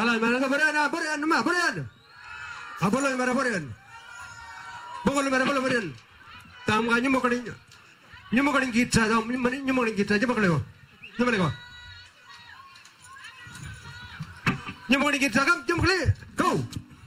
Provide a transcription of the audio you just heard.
Dalam mana berian. Boleh mana berian. Boleh mana berian. Tam kan nyumbang kita, nyumbang kita aja pakai lego. Nyumbang kita kan, nyumbang go.